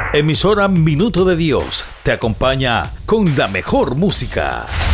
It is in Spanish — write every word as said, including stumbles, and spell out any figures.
Emisora Minuto de Dios te acompaña con la mejor música.